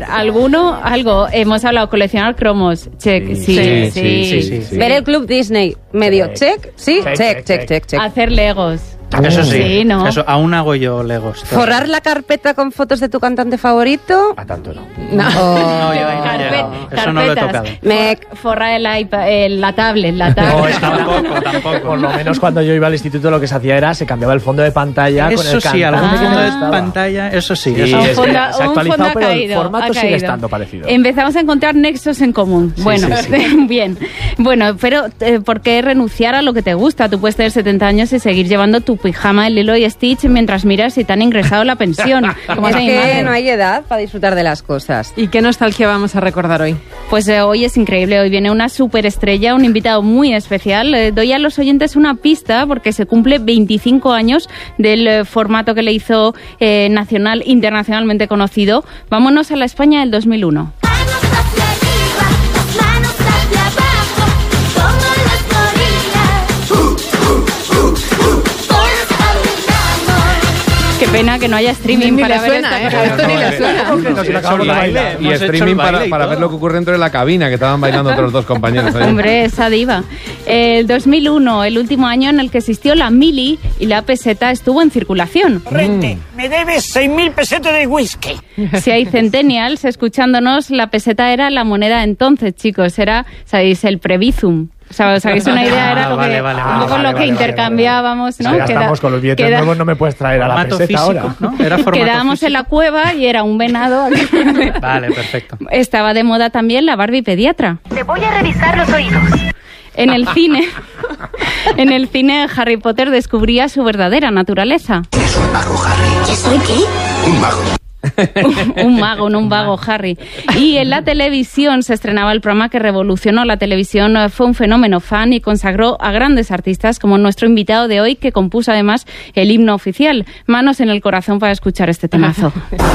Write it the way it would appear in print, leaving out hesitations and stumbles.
algo. Hemos hablado, coleccionar cromos. Check, sí. Ver el Club Disney, medio check. Sí, check. Hacer legos. Eso sí, ¿no? Eso, aún hago yo legos. ¿Forrar la carpeta con fotos de tu cantante favorito? A tanto no. No, eso no lo he tocado. Forrar el iPad, la tablet. No, tampoco. Por lo menos cuando yo iba al instituto lo que se hacía era, se cambiaba el fondo de pantalla eso con el sí, cantante. algún fondo de pantalla, eso sí. Se ha actualizado, fondo pero caído, el formato sigue estando parecido. Empezamos a encontrar nexos en común. Bien. Bueno, pero ¿por qué renunciar a lo que te gusta? Tú puedes tener 70 años y seguir llevando tu pijama de Lilo y Stitch mientras miras si te han ingresado la pensión. Es que no hay edad para disfrutar de las cosas. ¿Y qué nostalgia vamos a recordar hoy? Pues hoy es increíble, hoy viene una superestrella, un invitado muy especial. Doy a los oyentes una pista porque se cumple 25 años del formato que le hizo internacionalmente conocido. Vámonos a la España del 2001. Qué pena que no haya streaming para ver esto. Ni le suena. Y streaming para ver lo que ocurre dentro de la cabina, que estaban bailando otros dos compañeros ahí. Hombre, esa diva. El 2001, el último año en el que existió la mili y la peseta estuvo en circulación. Rente, me debes 6.000 pesetas de whisky. Si hay centennials escuchándonos, la peseta era la moneda entonces, chicos. Era, ¿sabéis? El Prebizum. O sea, ¿os hagáis una idea? Era lo que, lo que intercambiábamos, ¿no? Ya estamos con los billetes nuevos, no me puedes traer a la peseta físico, ahora. ¿no? Era quedábamos físico. en la cueva y era un venado. Vale, perfecto. Estaba de moda también la Barbie pediatra. Te voy a revisar los oídos. En el cine, Harry Potter descubría su verdadera naturaleza. ¿Es un mago, Harry? ¿Qué soy qué? Un mago. un vago Harry. Y en la televisión se estrenaba el programa que revolucionó la televisión, fue un fenómeno fan y consagró a grandes artistas como nuestro invitado de hoy, que compuso además el himno oficial. Manos en el corazón para escuchar este temazo.